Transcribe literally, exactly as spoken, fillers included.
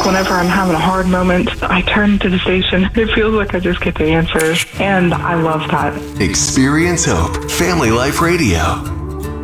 whenever I'm having a hard moment, I turn to the station. It feels like I just get the answers, and I love that. Experience hope. Family Life Radio.